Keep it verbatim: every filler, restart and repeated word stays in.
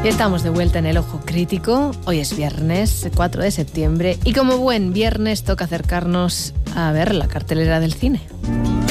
Y estamos de vuelta en el Ojo Crítico. Hoy es viernes cuatro de septiembre y como buen viernes toca acercarnos a ver la cartelera del cine.